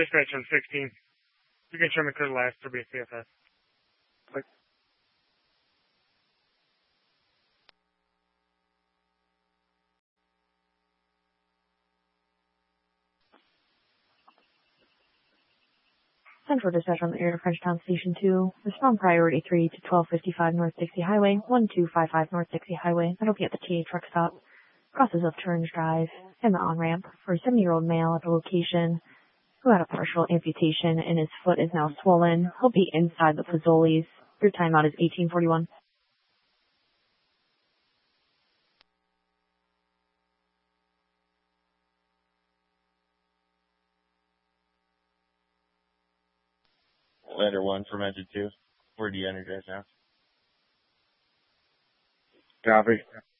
dispatch on 16. You can show me clear last to be a CFS. Click. Central dispatch on the air to Frenchtown Station 2. Respond priority 3 to 1255 North Dixie Highway, 1255 North Dixie Highway. That'll be at the TA truck stop. Crosses of Turns Drive and the on-ramp for a 70-year-old male at the location who had a partial amputation and his foot is now swollen. He'll be inside the Fazoli's. Your timeout is 1841. Letter 1 for Mentor 2. Where do you energize now? Copy.